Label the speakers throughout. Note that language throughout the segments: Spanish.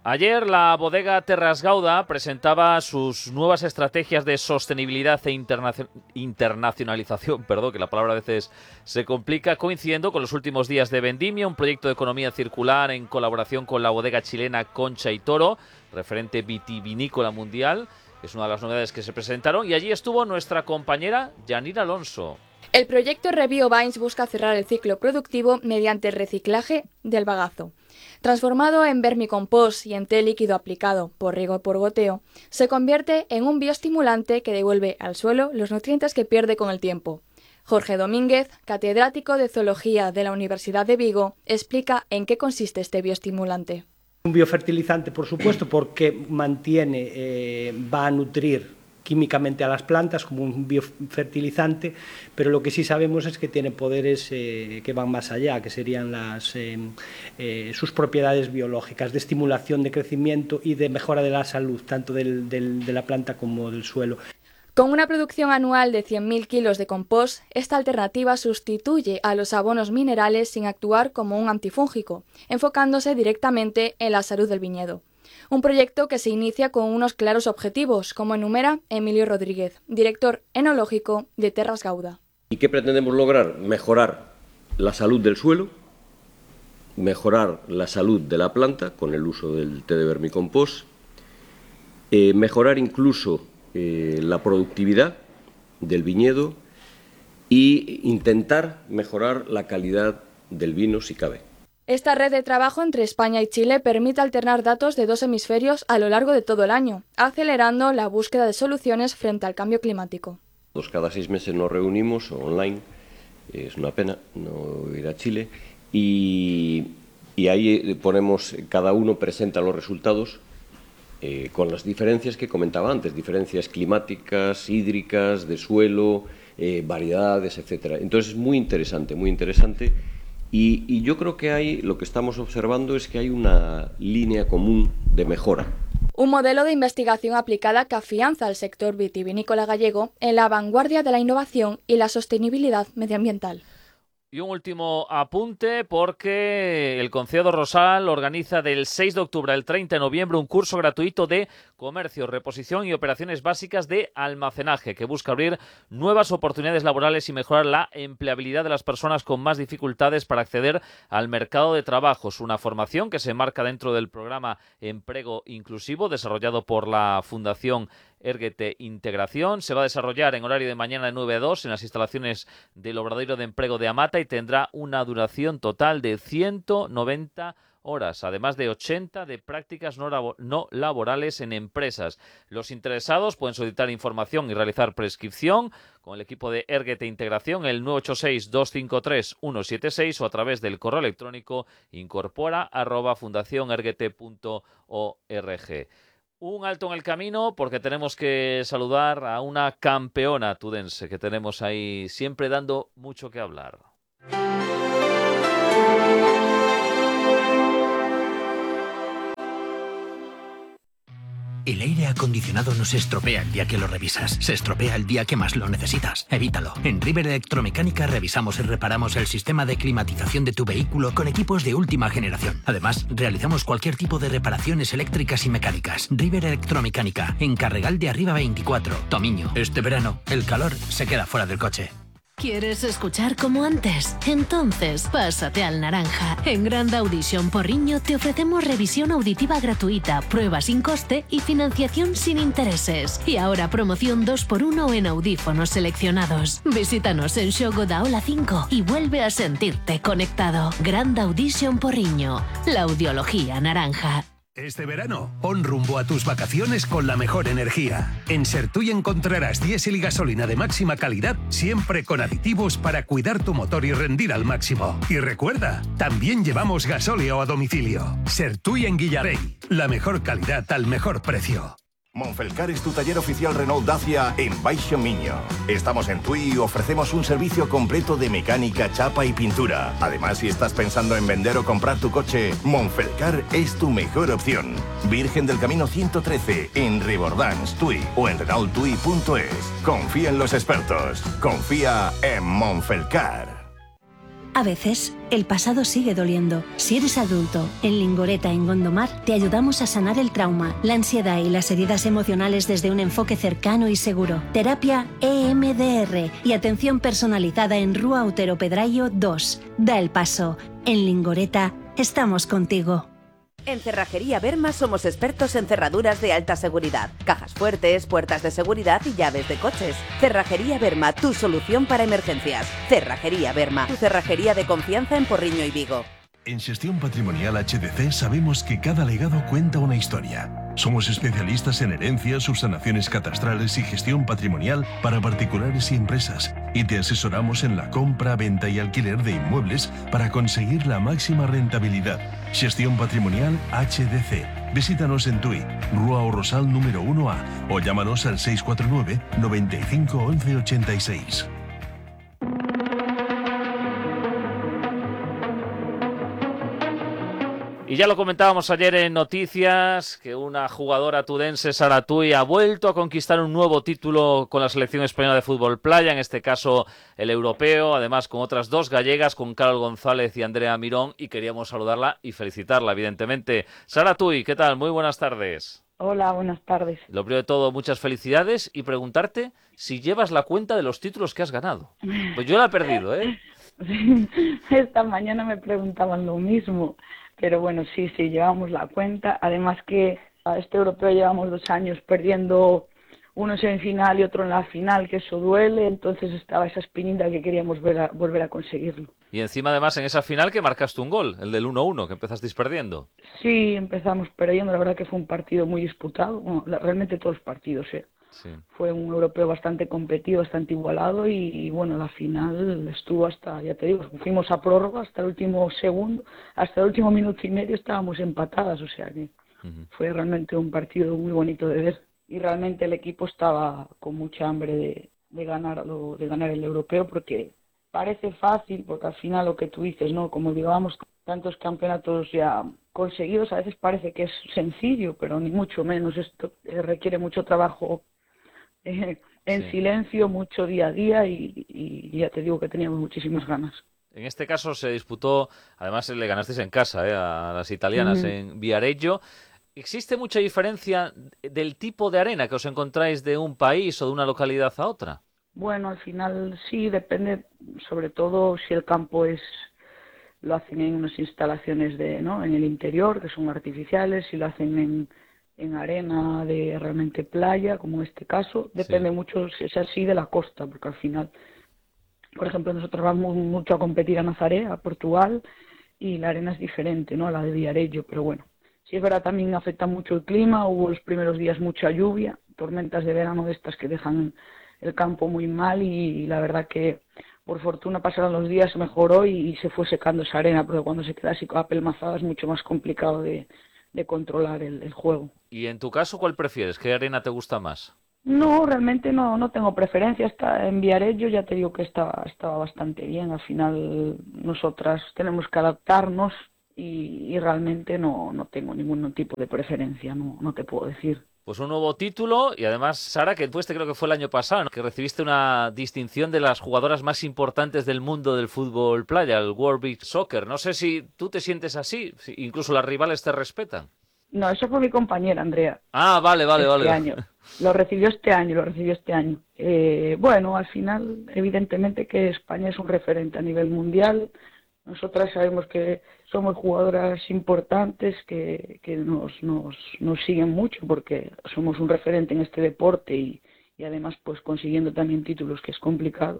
Speaker 1: Ayer la bodega Terras Gauda presentaba sus nuevas estrategias de sostenibilidad e internacionalización, que la palabra a veces se complica, coincidiendo con los últimos días de vendimia, un proyecto de economía circular en colaboración con la bodega chilena Concha y Toro, referente vitivinícola mundial. Es una de las novedades que se presentaron y allí estuvo nuestra compañera Yanira Alonso.
Speaker 2: El proyecto ReBioVines busca cerrar el ciclo productivo mediante el reciclaje del bagazo. Transformado en vermicompost y en té líquido aplicado por riego y por goteo, se convierte en un bioestimulante que devuelve al suelo los nutrientes que pierde con el tiempo. Jorge Domínguez, catedrático de Zoología de la Universidad de Vigo, explica en qué consiste este bioestimulante.
Speaker 3: Un biofertilizante, por supuesto, porque va a nutrir químicamente a las plantas como un biofertilizante, pero lo que sí sabemos es que tiene poderes que van más allá, que serían sus propiedades biológicas de estimulación de crecimiento y de mejora de la salud, tanto de la planta como del suelo.
Speaker 2: Con una producción anual de 100.000 kilos de compost, esta alternativa sustituye a los abonos minerales sin actuar como un antifúngico, enfocándose directamente en la salud del viñedo. Un proyecto que se inicia con unos claros objetivos, como enumera Emilio Rodríguez, director enológico de Terras Gauda.
Speaker 4: ¿Y qué pretendemos lograr? Mejorar la salud del suelo, mejorar la salud de la planta con el uso del té de vermicompost, mejorar incluso la productividad del viñedo e intentar mejorar la calidad del vino si cabe.
Speaker 2: Esta red de trabajo entre España y Chile permite alternar datos de dos hemisferios a lo largo de todo el año, acelerando la búsqueda de soluciones frente al cambio climático.
Speaker 4: Cada 6 meses nos reunimos online, es una pena no ir a Chile, y ahí ponemos, cada uno presenta los resultados con las diferencias que comentaba antes, diferencias climáticas, hídricas, de suelo, variedades, etcétera. Entonces es muy interesante. Y yo creo que lo que estamos observando es que hay una línea común de mejora.
Speaker 2: Un modelo de investigación aplicada que afianza al sector vitivinícola gallego en la vanguardia de la innovación y la sostenibilidad medioambiental.
Speaker 1: Y un último apunte, porque el Concejo Rosal organiza del 6 de octubre al 30 de noviembre un curso gratuito de comercio, reposición y operaciones básicas de almacenaje, que busca abrir nuevas oportunidades laborales y mejorar la empleabilidad de las personas con más dificultades para acceder al mercado de trabajo. Es una formación que se enmarca dentro del programa Emprego Inclusivo, desarrollado por la Fundación Erguete Integración. Se va a desarrollar en horario de mañana de 9 a 2 en las instalaciones del Obradoiro de Emprego de Amata y tendrá una duración total de 190 horas, además de 80 de prácticas no laborales en empresas. Los interesados pueden solicitar información y realizar prescripción con el equipo de Erguete Integración, el 986-253-176 o a través del correo electrónico incorpora@fundacionerguete.org. Un alto en el camino porque tenemos que saludar a una campeona tudense que tenemos ahí siempre dando mucho que hablar.
Speaker 5: El aire acondicionado no se estropea el día que lo revisas, se estropea el día que más lo necesitas. Evítalo. En River Electromecánica revisamos y reparamos el sistema de climatización de tu vehículo con equipos de última generación. Además, realizamos cualquier tipo de reparaciones eléctricas y mecánicas. River Electromecánica, en Carregal de Arriba 24, Tomiño. Este verano, el calor se queda fuera del coche.
Speaker 6: ¿Quieres escuchar como antes? Entonces, pásate al Naranja. En Grand Audition Porriño te ofrecemos revisión auditiva gratuita, prueba sin coste y financiación sin intereses. Y ahora promoción 2x1 en audífonos seleccionados. Visítanos en Xogo da Ola 5 y vuelve a sentirte conectado. Grand Audition Porriño, la audiología naranja.
Speaker 7: Este verano, pon rumbo a tus vacaciones con la mejor energía. En Sertuy encontrarás diésel y gasolina de máxima calidad, siempre con aditivos para cuidar tu motor y rendir al máximo. Y recuerda, también llevamos gasóleo a domicilio. Sertuy en Guillarey, la mejor calidad al mejor precio.
Speaker 8: Monfelcar es tu taller oficial Renault Dacia en Baixo Miño. Estamos en Tui y ofrecemos un servicio completo de mecánica, chapa y pintura. Además, si estás pensando en vender o comprar tu coche, Monfelcar es tu mejor opción. Virgen del Camino 113 en Rebordans, Tui o en renaulttui.es. Confía en los expertos. Confía en Monfelcar.
Speaker 9: A veces, el pasado sigue doliendo. Si eres adulto, en Lingoreta, en Gondomar, te ayudamos a sanar el trauma, la ansiedad y las heridas emocionales desde un enfoque cercano y seguro. Terapia EMDR y atención personalizada en Rúa Otero Pedrayo 2. Da el paso. En Lingoreta, estamos contigo.
Speaker 10: En Cerrajería Berma somos expertos en cerraduras de alta seguridad, cajas fuertes, puertas de seguridad y llaves de coches. Cerrajería Berma, tu solución para emergencias. Cerrajería Berma, tu cerrajería de confianza en Porriño y Vigo.
Speaker 11: En Xestión Patrimonial HDC sabemos que cada legado cuenta una historia. Somos especialistas en herencias, subsanaciones catastrales y gestión patrimonial para particulares y empresas. Y te asesoramos en la compra, venta y alquiler de inmuebles para conseguir la máxima rentabilidad. Xestión Patrimonial HDC. Visítanos en Tui, Rúa o Rosal número 1A o llámanos al 649 95 11 86.
Speaker 1: Y ya lo comentábamos ayer en Noticias, que una jugadora tudense, Sara Tui, ha vuelto a conquistar un nuevo título con la selección española de fútbol playa, en este caso el europeo, además con otras dos gallegas, con Carol González y Andrea Mirón, y queríamos saludarla y felicitarla, evidentemente. Sara Tui, ¿qué tal? Muy buenas tardes.
Speaker 12: Hola, buenas tardes.
Speaker 1: Lo primero de todo, muchas felicidades y preguntarte si llevas la cuenta de los títulos que has ganado. Pues yo la he perdido, ¿eh?
Speaker 12: Esta mañana me preguntaban lo mismo. Pero bueno, sí, llevamos la cuenta. Además que a este europeo llevamos 2 años perdiendo uno en semifinal y otro en la final, que eso duele. Entonces estaba esa espinita que queríamos volver a conseguirlo.
Speaker 1: Y encima además en esa final que marcaste un gol, el del 1-1, que empezasteis perdiendo.
Speaker 12: Sí, empezamos perdiendo. La verdad que fue un partido muy disputado. Bueno, realmente todos los partidos,
Speaker 1: Sí.
Speaker 12: Fue un europeo bastante competido, bastante igualado y bueno, la final estuvo hasta, ya te digo, fuimos a prórroga hasta el último segundo, hasta el último minuto y medio estábamos empatadas, o sea que fue realmente un partido muy bonito de ver y realmente el equipo estaba con mucha hambre de ganar el europeo porque parece fácil, porque al final lo que tú dices, ¿no? Como digamos, tantos campeonatos ya conseguidos, a veces parece que es sencillo, pero ni mucho menos, esto requiere mucho trabajo en silencio, mucho día a día y ya te digo que teníamos muchísimas ganas.
Speaker 1: En este caso se disputó, además le ganasteis en casa a las italianas en Viareggio. ¿Existe mucha diferencia del tipo de arena que os encontráis de un país o de una localidad a otra?
Speaker 12: Bueno, al final sí, depende sobre todo si el campo lo hacen en unas instalaciones en el interior, que son artificiales, si lo hacen en arena de realmente playa, como en este caso, depende mucho si es así de la costa, porque al final, por ejemplo, nosotros vamos mucho a competir a Nazaré, a Portugal, y la arena es diferente, ¿no? A la de Viareggio, pero bueno, sí es verdad, también afecta mucho el clima, hubo los primeros días mucha lluvia, tormentas de verano de estas que dejan el campo muy mal y la verdad que por fortuna pasaron los días, mejoró y se fue secando esa arena, porque cuando se queda así apelmazada es mucho más complicado de controlar el juego.
Speaker 1: ¿Y en tu caso cuál prefieres? ¿Qué arena te gusta más?
Speaker 12: No, realmente no tengo preferencia. En Viareggio ya te digo que estaba bastante bien. Al final nosotras tenemos que adaptarnos y realmente no tengo ningún tipo de preferencia, no te puedo decir.
Speaker 1: Pues un nuevo título y además, Sara, que tú creo que fue el año pasado, ¿no? Que recibiste una distinción de las jugadoras más importantes del mundo del fútbol playa, el World Beach Soccer. No sé si tú te sientes así, si incluso las rivales te respetan.
Speaker 12: No, eso fue mi compañera, Andrea.
Speaker 1: Ah, vale.
Speaker 12: Año. Lo recibió este año. Bueno, al final, evidentemente que España es un referente a nivel mundial. Nosotras sabemos que somos jugadoras importantes que nos siguen mucho porque somos un referente en este deporte y además pues consiguiendo también títulos, que es complicado.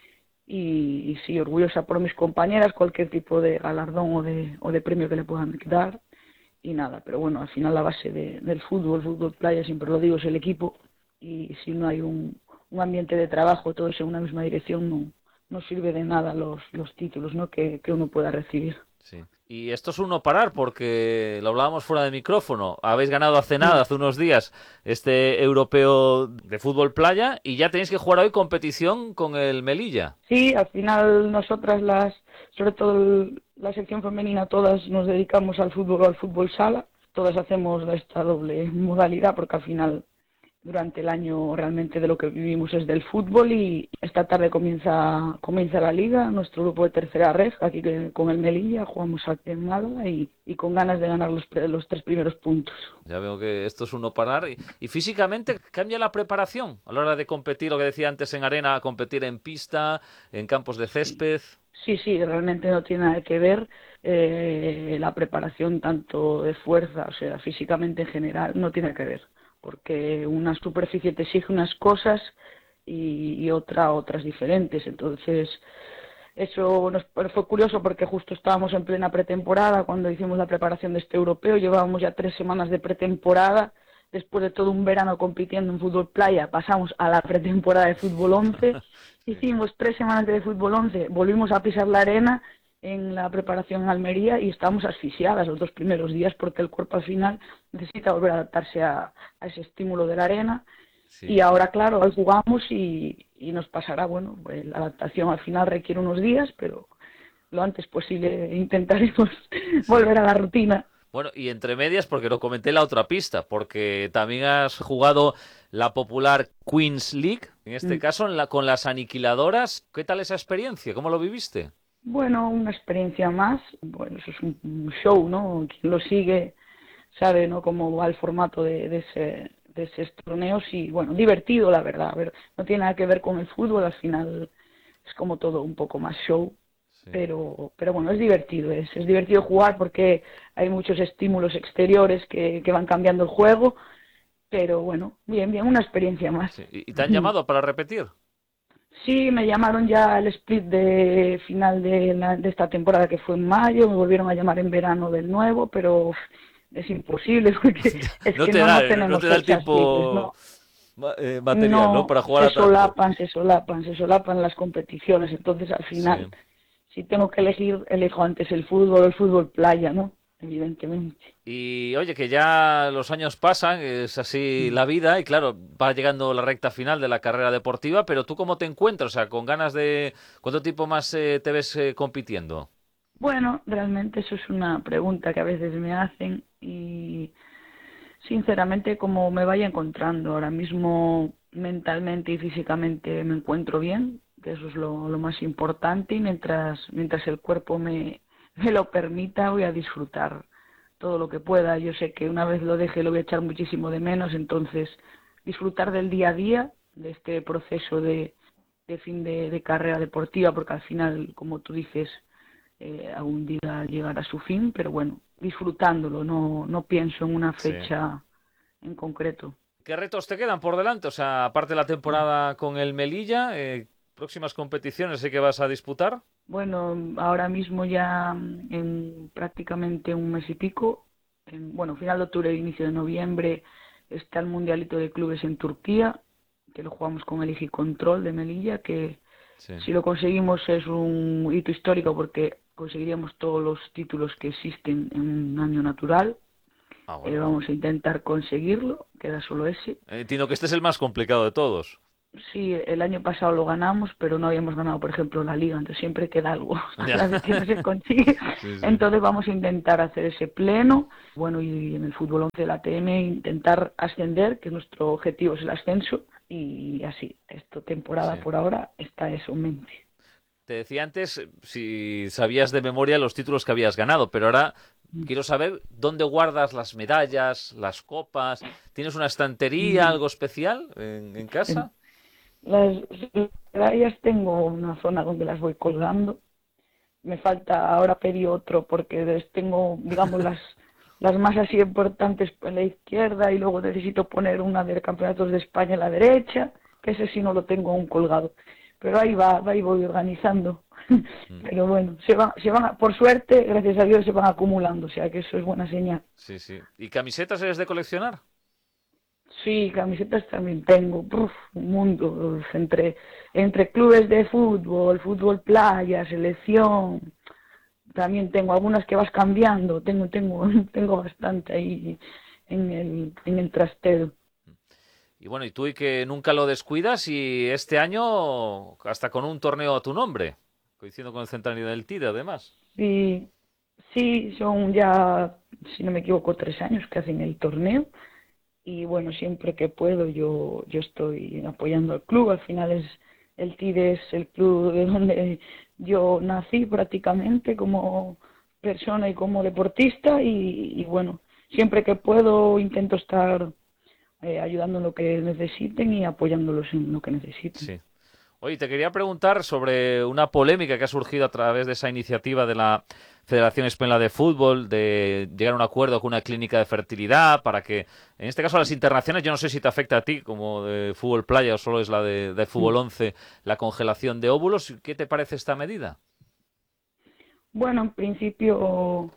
Speaker 12: Y sí, orgullosa por mis compañeras, cualquier tipo de galardón o de premio que le puedan dar. Y nada, pero bueno, al final la base del fútbol playa, siempre lo digo, es el equipo. Y si no hay un ambiente de trabajo, todos en una misma dirección, no sirve de nada los títulos, ¿no? que uno pueda recibir.
Speaker 1: Sí. Y esto es un no parar, porque lo hablábamos fuera de micrófono. Habéis ganado hace unos días, este europeo de fútbol playa y ya tenéis que jugar hoy competición con el Melilla.
Speaker 12: Sí, al final nosotras, sobre todo la sección femenina, todas nos dedicamos al fútbol o al fútbol sala. Todas hacemos esta doble modalidad porque al final durante el año realmente de lo que vivimos es del fútbol, y esta tarde comienza la liga, nuestro grupo de tercera ref, aquí con el Melilla, jugamos aquí en Málaga y con ganas de ganar los 3 primeros puntos.
Speaker 1: Ya veo que esto es un no parar. Y físicamente cambia la preparación a la hora de competir, lo que decía antes en arena, a competir en pista, en campos de césped.
Speaker 12: Sí, realmente no tiene nada que ver la preparación tanto de fuerza, o sea, físicamente en general, no tiene que ver, porque una superficie te exige unas cosas y otras diferentes. Entonces, eso fue curioso porque justo estábamos en plena pretemporada cuando hicimos la preparación de este europeo, llevábamos ya 3 semanas de pretemporada. Después de todo un verano compitiendo en fútbol playa, pasamos a la pretemporada de fútbol 11. Hicimos 3 semanas de fútbol 11, volvimos a pisar la arena en la preparación en Almería y estábamos asfixiadas los 2 primeros días porque el cuerpo al final necesita volver a adaptarse a ese estímulo de la arena. Sí. Y ahora, claro, hoy jugamos y nos pasará, bueno, pues la adaptación al final requiere unos días, pero lo antes posible intentaremos volver a la rutina.
Speaker 1: Bueno, y entre medias, porque lo comenté en la otra pista, porque también has jugado la popular Queen's League, en este caso con las aniquiladoras. ¿Qué tal esa experiencia? ¿Cómo lo viviste?
Speaker 12: Bueno, una experiencia más. Bueno, eso es un show, ¿no? Quien lo sigue sabe, ¿no?, cómo va el formato de esos torneos y, bueno, divertido, la verdad. A ver, no tiene nada que ver con el fútbol, al final es como todo un poco más show. Sí. Pero bueno, es divertido jugar porque hay muchos estímulos exteriores que van cambiando el juego, pero bueno, bien, una experiencia más.
Speaker 1: Sí. ¿Y te han llamado para repetir?
Speaker 12: Sí, me llamaron ya al split de final de esta temporada que fue en mayo, me volvieron a llamar en verano del nuevo, pero es imposible porque es
Speaker 1: no
Speaker 12: que
Speaker 1: te
Speaker 12: no
Speaker 1: da
Speaker 12: tenemos
Speaker 1: el tiempo material, ¿no? Para jugar
Speaker 12: se solapan las competiciones, entonces al final... Sí. Si tengo que elegir, elijo antes el fútbol playa, ¿no? Evidentemente.
Speaker 1: Y oye, que ya los años pasan, es así la vida, y claro, va llegando la recta final de la carrera deportiva, pero ¿tú cómo te encuentras? O sea, con ganas de... ¿Cuánto tiempo más te ves compitiendo?
Speaker 12: Bueno, realmente eso es una pregunta que a veces me hacen y sinceramente como me vaya encontrando. Ahora mismo mentalmente y físicamente me encuentro bien, que eso es lo más importante, y mientras el cuerpo me lo permita voy a disfrutar todo lo que pueda. Yo sé que una vez lo deje lo voy a echar muchísimo de menos, entonces disfrutar del día a día, de este proceso de fin de carrera deportiva, porque al final, como tú dices, algún día llegará a su fin, pero bueno, disfrutándolo, no pienso en una fecha en concreto.
Speaker 1: ¿Qué retos te quedan por delante? O sea, aparte de la temporada con el Melilla, ¿próximas competiciones sé que vas a disputar?
Speaker 12: Bueno, ahora mismo ya en prácticamente un mes y pico, final de octubre, inicio de noviembre, está el Mundialito de Clubes en Turquía, que lo jugamos con el IGI Control de Melilla, que si lo conseguimos es un hito histórico porque conseguiríamos todos los títulos que existen en un año natural. Bueno. Vamos a intentar conseguirlo, queda solo ese.
Speaker 1: Entiendo que este es el más complicado de todos.
Speaker 12: Sí, el año pasado lo ganamos, pero no habíamos ganado, por ejemplo, la Liga, entonces siempre queda algo a la vez que no se consigue. Sí. Entonces vamos a intentar hacer ese pleno, bueno, y en el fútbol 11 de la ATM intentar ascender, que nuestro objetivo es el ascenso, y así, esta temporada por ahora está eso en mente.
Speaker 1: Te decía antes si sabías de memoria los títulos que habías ganado, pero ahora quiero saber dónde guardas las medallas, las copas. ¿Tienes una estantería, algo especial en casa?
Speaker 12: Las medallas tengo una zona donde las voy colgando. Me falta ahora pedir otro porque tengo, digamos, las más así importantes en la izquierda y luego necesito poner una de campeonatos de España en la derecha, que ese sí no lo tengo aún colgado. Pero ahí voy organizando. Pero bueno, se van, por suerte, gracias a Dios, se van acumulando, o sea que eso es buena señal.
Speaker 1: Sí. ¿Y camisetas eres de coleccionar?
Speaker 12: Sí, camisetas también tengo, un mundo, entre clubes de fútbol playa, selección, también tengo algunas que vas cambiando, tengo bastante ahí en el trastero.
Speaker 1: Y bueno, y tú y que nunca lo descuidas, y este año hasta con un torneo a tu nombre, coincidiendo con el centenario del TIDE, además.
Speaker 12: Sí, son ya, si no me equivoco, 3 años que hacen el torneo. y bueno, siempre que puedo yo estoy apoyando al club. Al final el TIDE es el club de donde yo nací prácticamente como persona y como deportista y bueno, siempre que puedo intento estar ayudando en lo que necesiten y apoyándolos en lo que necesiten.
Speaker 1: Sí. Oye, te quería preguntar sobre una polémica que ha surgido a través de esa iniciativa de la Federación Española de Fútbol de llegar a un acuerdo con una clínica de fertilidad para que, en este caso, las internaciones, yo no sé si te afecta a ti como de fútbol playa o solo es la de fútbol 11, la congelación de óvulos. ¿Qué te parece esta medida?
Speaker 12: Bueno, en principio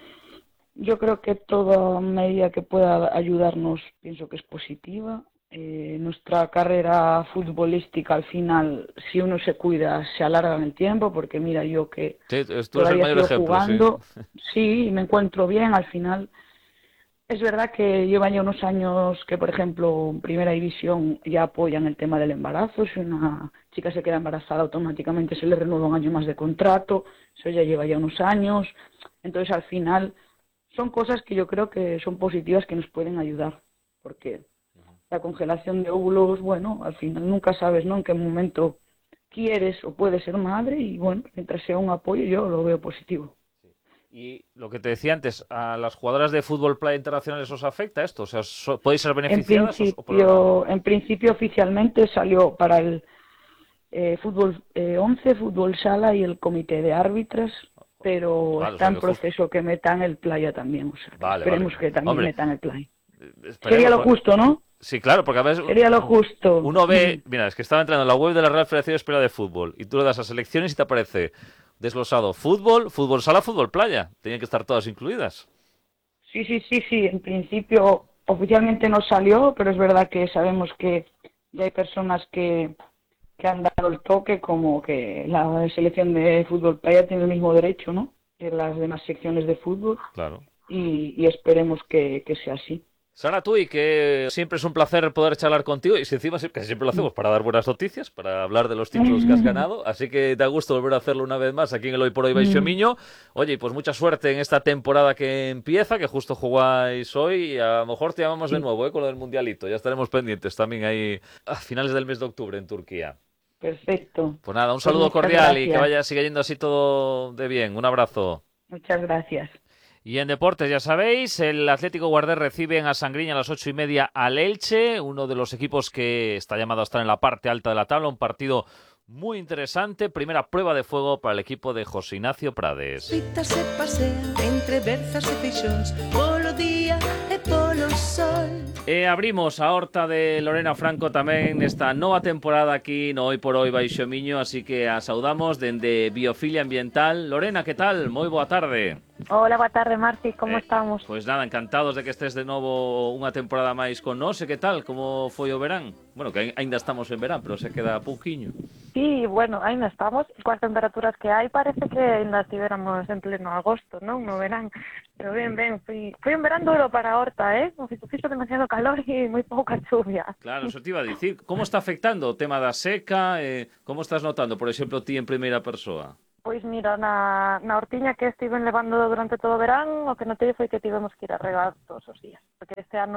Speaker 12: yo creo que toda medida que pueda ayudarnos pienso que es positiva. Nuestra carrera futbolística al final, si uno se cuida, se alarga en el tiempo, porque mira, yo que
Speaker 1: sí, tú eres
Speaker 12: todavía
Speaker 1: el mayor
Speaker 12: sigo
Speaker 1: ejemplo,
Speaker 12: jugando, sí, me encuentro bien, al final. Es verdad que llevan ya unos años que, por ejemplo, en Primera División ya apoyan el tema del embarazo. Si una chica se queda embarazada, automáticamente se le renueva un año más de contrato. Eso ya lleva ya unos años. Entonces, al final, son cosas que yo creo que son positivas, que nos pueden ayudar. Porque la congelación de óvulos, bueno, al final nunca sabes, ¿no?, en qué momento quieres o puedes ser madre. Y, bueno, mientras sea un apoyo, yo lo veo positivo.
Speaker 1: Y lo que te decía antes, ¿a las jugadoras de fútbol playa internacionales os afecta esto? O sea, ¿podéis ser beneficiadas?
Speaker 12: En principio oficialmente salió para el fútbol 11, fútbol sala y el comité de árbitras, pero está en proceso que metan el playa también. O sea, esperemos que también metan el playa. Sería lo justo, ¿no?
Speaker 1: Sí, claro, porque a veces
Speaker 12: sería lo justo.
Speaker 1: Uno ve, mira, es que estaba entrando en la web de la Real Federación Española de Fútbol y tú le das a selecciones y te aparece desglosado fútbol, fútbol sala, fútbol playa. Tenían que estar todas incluidas.
Speaker 12: Sí. En principio oficialmente no salió, pero es verdad que sabemos que ya hay personas que han dado el toque, como que la selección de fútbol playa tiene el mismo derecho, ¿no?, que las demás secciones de fútbol.
Speaker 1: Claro.
Speaker 12: Y esperemos que sea así.
Speaker 1: Sara Tui, que siempre es un placer poder charlar contigo y si encima casi siempre lo hacemos para dar buenas noticias, para hablar de los títulos que has ganado, así que da gusto volver a hacerlo una vez más aquí en el Hoy por Hoy Baixo Miño. Oye, pues mucha suerte en esta temporada que empieza, que justo jugáis hoy y a lo mejor te llamamos de nuevo con lo del Mundialito, ya estaremos pendientes también ahí a finales del mes de octubre en Turquía.
Speaker 12: Perfecto.
Speaker 1: Pues nada, un saludo cordial y que siga yendo así todo de bien. Un abrazo.
Speaker 12: Muchas gracias.
Speaker 1: Y en deportes, ya sabéis, el Atlético Guardés recibe en Sangriña a las 8:30 al Elche, uno de los equipos que está llamado a estar en la parte alta de la tabla, un partido muy interesante, primera prueba de fuego para el equipo de José Ignacio Prades.
Speaker 13: Se pasea entre berzas e feixóns, polo día e polo sol.
Speaker 1: Abrimos a horta de Lorena Franco tamén nesta nova temporada aquí no Hoy por Hoy Baixo Miño, así que a saudamos dende Biofilia Ambiental. Lorena, que tal? Moi boa tarde.
Speaker 14: Hola, boa tarde, Marci, como estamos?
Speaker 1: Pois nada, encantados de que estés de novo unha temporada máis con nós. E que tal? Como foi o verán? Bueno, que ainda estamos en verán, pero se queda pouquiño.
Speaker 14: Sí, bueno, ainda estamos. Coas temperaturas que hai, parece que ainda estivéramos en pleno agosto, non? No verán. Pero ben, foi un verán duro para a horta, Fixo demasiado calor e moi pouca chuvia.
Speaker 1: Claro, eso te iba a dicir. Como está afectando o tema da seca? Como estás notando, por exemplo, ti en primeira persoa?
Speaker 14: Pois mira, na hortiña que estiven levando durante todo o verán, o que notei foi que tivemos que ir a regar todos os días. Porque este ano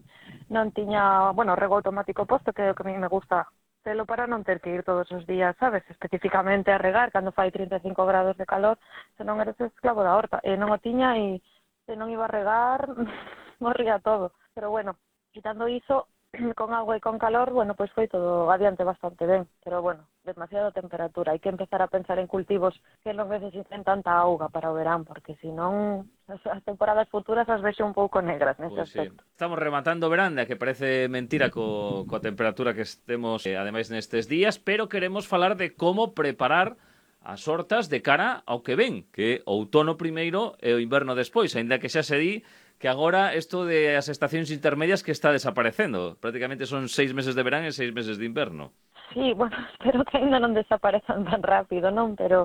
Speaker 14: non tiña, bueno, rego automático posto, que é o que a mí me gusta telo para non ter que ir todos os días, sabes, especificamente a regar cando fai 35 grados de calor, senón eres esclavo da horta. E non o tiña e se non iba a regar, morría todo. Pero bueno, quitando iso, con agua e con calor, bueno, pois foi todo adiante bastante ben, pero bueno, demasiada temperatura. Hai que empezar a pensar en cultivos que non necesiten tanta auga para o verán, porque senón as temporadas futuras as vexo un pouco negras nese aspecto.
Speaker 1: Sí. Estamos rematando o verán, que parece mentira coa temperatura que estemos ademais nestes días, pero queremos falar de como preparar as hortas de cara ao que ven, que o outono primeiro e o inverno despois, aínda que xa se di que agora isto de as estacións intermedias que está desaparecendo. Prácticamente son 6 meses de verán e 6 meses de inverno.
Speaker 14: Sí, bueno, espero que ainda non desaparezan tan rápido, non? Pero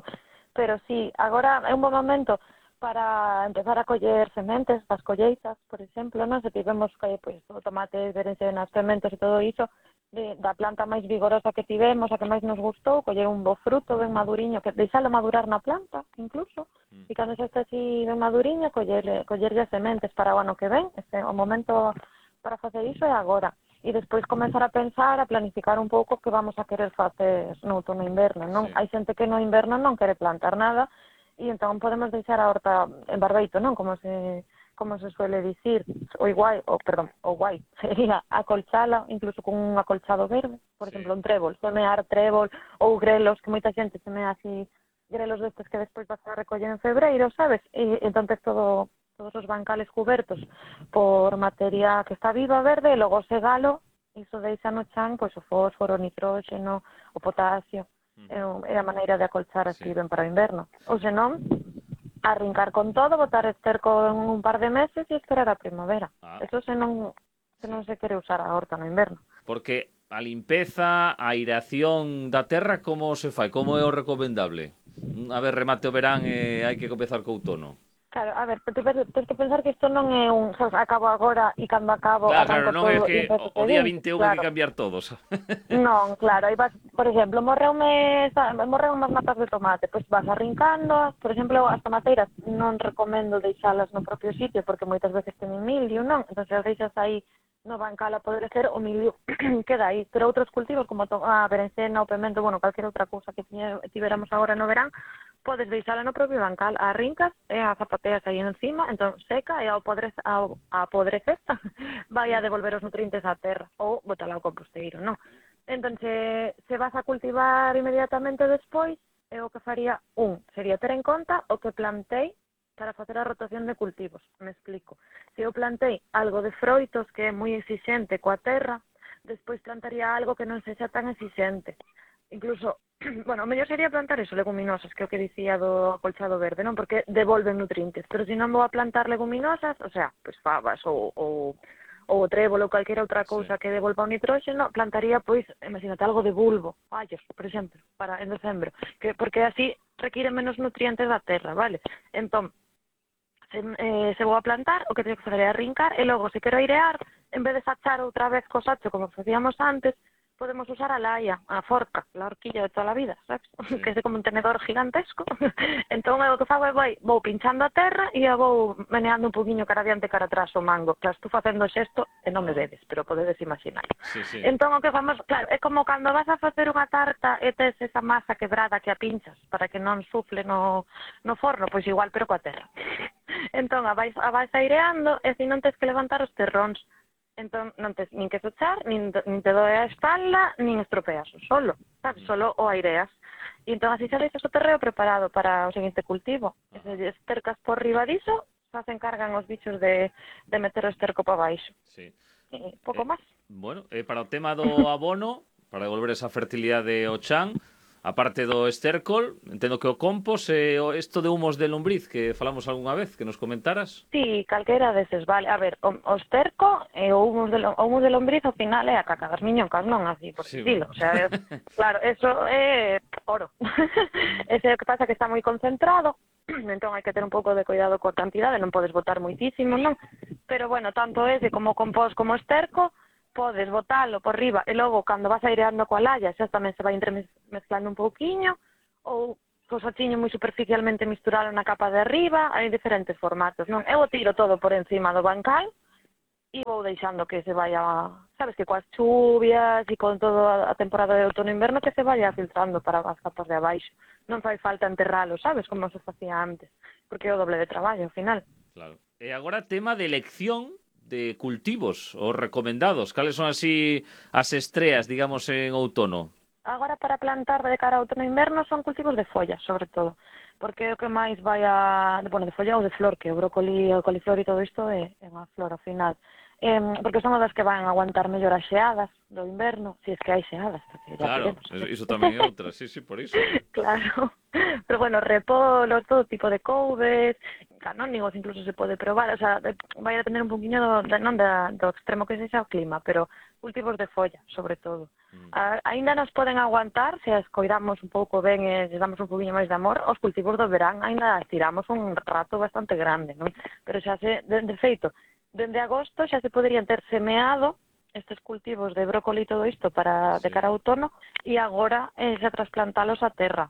Speaker 14: sí, agora é un bom momento para empezar a coller sementes das colleitas, por exemplo, non? Se tivemos pois, o tomate, verense nas sementes e todo iso, da planta máis vigorosa que tivemos, a que máis nos gustou, coller un bo fruto ben maduriño, que deixalo madurar na planta, incluso, e cando xa está así ben maduriño, collerlle as sementes para o ano que ven. Este é o momento para facer iso é agora. E despois comezar a pensar, a planificar un pouco que vamos a querer facer no outono e inverno, non? Hai xente que no inverno non quere plantar nada e entón podemos deixar a horta en barbeito, non? Como se suele dicir, o guai sería acolchala, incluso con un acolchado verde, por exemplo, un trébol, semear trébol ou grelos, que moita xente semea así grelos destes que despois vas a recoller en febreiro, sabes? E entón todos os bancales cubertos por materia que está viva, verde, e logo segalo, iso deixa no chan, pois o fósforo, o nitróxeno, o potasio, é a maneira de acolchar así ben para o inverno. Ou senón, arrincar con todo, botar esterco en un par de meses e esperar a primavera. Eso se non se quere usar a horta no inverno.
Speaker 1: Porque a limpeza, a aireación da terra, como se fai? Como é o recomendable? A ver, remate o verán e hai que comezar co outono.
Speaker 14: Claro, a ver, tens que pensar que isto non é un, sabes, acabo agora e cando acabo
Speaker 1: Claro, non é
Speaker 14: todo,
Speaker 1: que o día 21 hai que cambiar todos.
Speaker 14: Non, claro, aí vas, por exemplo, morreume unhas matas de tomate, pois vas arrincando, por exemplo, as tomateiras non recomendo deixalas no propio sitio porque moitas veces teñen mildio, non? Entón, se as deixas aí no bancal a poder ser, o mildio queda aí. Pero outros cultivos como a berencena, o pemento, bueno, calquera outra cousa que tiveramos agora no verán, podes deixala no propio bancal, arrincas e a zapateas aí encima, entón seca e ao apodrecer vai a devolver os nutrientes á terra ou botala ao composteiro, non? Entón, se vas a cultivar inmediatamente despois, o que faría sería ter en conta o que plantei para facer a rotación de cultivos. Me explico. Se eu plantei algo de froitos que é moi exixente coa terra, despois plantaría algo que non sexa tan exixente. Incluso, bueno, o mellor sería plantar eso, leguminosas, que é o que dicía do acolchado verde, non? Porque devolven nutrientes. Pero se non vou a plantar leguminosas, o sea, pois fabas ou o trébol ou calquera outra cousa que devolva o nitróxeno, plantaría, pois, imagínate, algo de bulbo, allos, por exemplo, para en decembro, porque así require menos nutrientes da terra, vale? Entón, se vou a plantar, o que teño que fazer é arrincar, e logo, se quero airear, en vez de sachar outra vez co sacho, como facíamos antes, podemos usar a laia, a forca, la horquilla de toda a vida, sabes? Sí. Que é como un tenedor gigantesco. Entón, o que fago é vou pinchando a terra e vou meneando un poquinho cara adiante e cara atrás o mango. Claro, estou facendo xesto e non me vedes, pero podedes imaginar.
Speaker 1: Sí.
Speaker 14: Entón, o que famos, claro, é como cando vas a facer unha tarta e tes esa masa quebrada que a pinchas para que non sufle no forno, pois igual, pero coa terra. Entón, a vais aireando e se non tes que levantar os terróns. Entón, non tes nin que sochar, nin te doe a espalda, nin estropeas o solo, sabes? Solo o aireas. E entón, así xa deixas o terreo preparado para o seguinte cultivo. E se estercas por riba diso, xa se encargan os bichos de meter o esterco para baixo.
Speaker 1: Sí.
Speaker 14: Pouco máis.
Speaker 1: Bueno, para o tema do abono, para devolver esa fertilidade ao chan, aparte do estércol, entendo que o compost e isto de humos de lombriz que falamos algunha vez, que nos comentaras.
Speaker 14: Sí, calquera deses, vale. A ver, o esterco e o humus de lombriz ao final é a caca das miñocas, non así, por estilo. O sea, claro, eso é oro. Ese que pasa que está moi concentrado, entón hai que ter un pouco de cuidado coa cantidade, non podes botar moitísimo, non? Pero bueno, tanto ese como compost como esterco, podes botalo por riba e logo cando vas aireando coa laia xa tamén se vai entremezclando un pouquiño ou co sachiño moi superficialmente misturalo na capa de arriba, hai diferentes formatos, non? Eu o tiro todo por encima do bancal e vou deixando que se vaya, sabes, que coas chuvias e con toda a temporada de outono e inverno que se vaya filtrando para as capas de abaixo. Non fai falta enterralo, sabes, como se facía antes, porque é o doble de traballo ao final.
Speaker 1: Claro. E agora tema de elección de cultivos os recomendados. Cales son así as estreas, digamos, en outono?
Speaker 14: Agora para plantar de cara ao outono e inverno son cultivos de follas, sobre todo, porque é o que máis vai de folla ou de flor, que o brócoli, o coliflor e todo isto é unha flor ao final. Porque son as que van a aguantar mellor as xeadas do inverno, se es que hai xeadas.
Speaker 1: Claro, iso tamén é outra, sí, por iso.
Speaker 14: Claro, pero bueno, repolos, todo tipo de couves, canónigos incluso se pode probar, o sea, vai a depender un poquinho do extremo que sexa o clima, pero cultivos de folla, sobre todo. Aínda nos poden aguantar, se as coidamos un pouco ben e se damos un poquinho máis de amor, os cultivos do verán aínda tiramos un rato bastante grande, non? Pero xa de feito, dende agosto xa se poderían ter semeado estes cultivos de brócoli e todo isto de cara ao outono e agora xa trasplantalos a terra.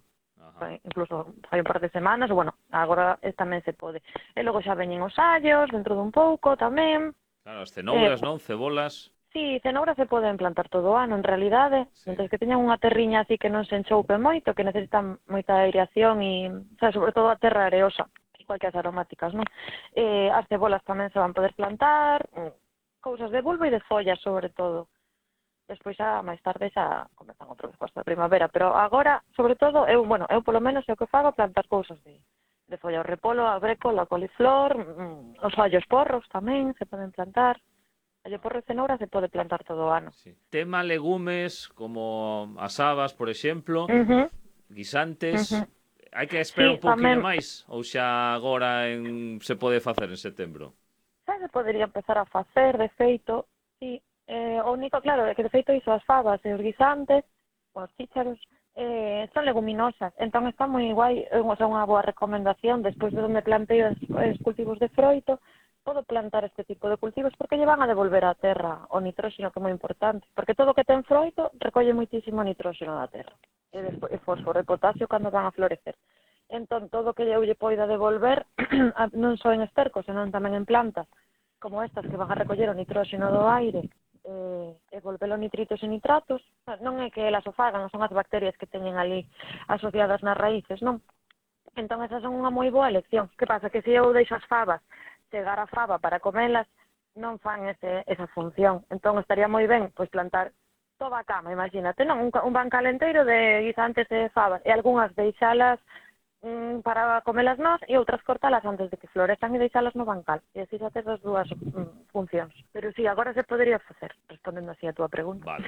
Speaker 14: Incluso hai un par de semanas, bueno, agora tamén se pode. E logo xa veñen os allos dentro dun pouco tamén.
Speaker 1: Claro, as cenouras, non? Cebolas...
Speaker 14: Sí, cenouras se poden plantar todo o ano, en realidade, mentres que teñan unha terriña así que non se enchoupe moito, que necesitan moita aireación e, sobre todo a terra areosa, igual que as aromáticas, non? As cebolas tamén se van poder plantar, cousas de bulbo e de follas, sobre todo. Despois, máis tarde, xa comezan outro vez costa de primavera, pero agora, sobre todo, eu polo menos é o que fago, plantar cousas de folla, o repolo, a brécola, a coliflor, os ollos porros tamén se poden plantar. Ollo porro e cenoura se pode plantar todo o ano.
Speaker 1: Sí. Tema legumes, como as habas, por exemplo, guisantes, hai que esperar un pouquinho máis? Ou xa agora se pode facer en setembro?
Speaker 14: Xa se podería empezar a facer, de feito, sí. O único, claro, é que de feito iso as fabas e os guisantes, os chícharos, son leguminosas, entón está moi guai, é unha boa recomendación, despois de onde plantei os cultivos de froito, podo plantar este tipo de cultivos porque lle van a devolver á terra o nitróxeno, que é moi importante, porque todo o que ten froito recolle moitísimo nitróxeno da terra, e fósforo e potasio cando van a florecer. Entón, todo o que eu lle poida devolver, non só en estercos, senón tamén en plantas, como estas que van a recoller o nitróxeno do aire, e volvelo nitritos e nitratos, non é que elas o fagan, son as bacterias que teñen ali asociadas nas raíces, non? Entón, esas son unha moi boa elección. Que pasa? Que se eu deixo as fabas chegar a faba para comelas, non fan esa función. Entón, estaría moi ben pois plantar toda a cama, imagínate, non? Un bancal enteiro de guisantes e fabas, e algunhas deixalas para comelas nós e outras cortalas antes de que florezan e deixalas no bancal. E así xa tes as dúas funcións. Pero sí, agora se podería facer, respondendo así a túa pregunta.
Speaker 1: Vale.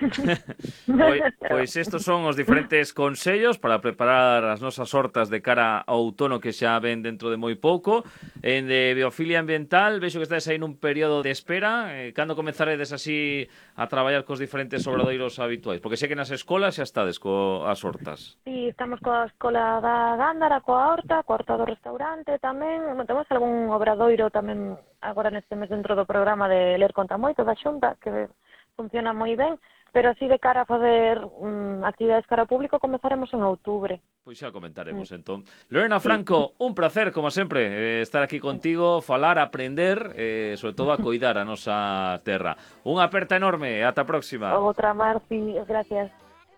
Speaker 1: Pois estos son os diferentes consellos para preparar as nosas hortas de cara ao outono que xa ven dentro de moi pouco. En de biofilia ambiental, vexo que estáis aí nun período de espera. Cando comezaredes así a traballar cos diferentes obradoiros habituais? Porque sei que nas escolas xa estades coas hortas.
Speaker 14: Sí, estamos coa escola da Gándara, coa horta do restaurante tamén, temos algún obradoiro tamén agora neste mes dentro do programa de Ler Conta Moito da Xunta, que funciona moi ben, pero así de cara a fazer actividades cara ao público comezaremos en outubro.
Speaker 1: Pois xa comentaremos entón. Lorena Franco, un placer, como sempre, estar aquí contigo, falar, aprender, sobre todo a coidar a nosa terra. Unha aperta enorme, ata a próxima.
Speaker 14: Outra, Marci, gracias.